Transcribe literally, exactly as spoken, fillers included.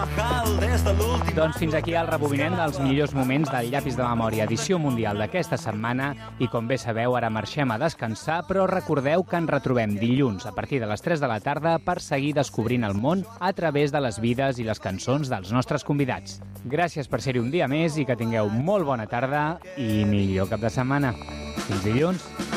Doncs fins aquí el rebobinem dels millors moments del Llapis de Memòria, edició mundial d'aquesta setmana, i com bé sabeu, ara marxem a descansar, però recordeu que ens retrobem dilluns a partir de les tres de la tarda per seguir descobrint el món a través de les vides i les cançons dels nostres convidats. Gràcies per ser-hi un dia més i que tingueu molt bona tarda i millor cap de setmana. Fins dilluns.